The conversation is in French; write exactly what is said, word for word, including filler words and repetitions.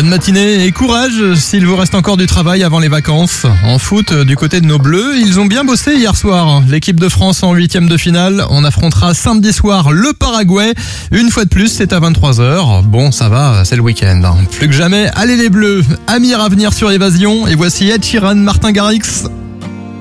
Bonne matinée et courage s'il vous reste encore du travail avant les vacances. En foot, du côté de nos Bleus, ils ont bien bossé hier soir. L'équipe de France en huitième de finale, on affrontera samedi soir le Paraguay. Une fois de plus, c'est à vingt-trois heures. Bon, ça va, c'est le week-end. Plus que jamais, allez les Bleus. Amir à venir sur Évasion et voici Ed Sheeran, Martin Garrix.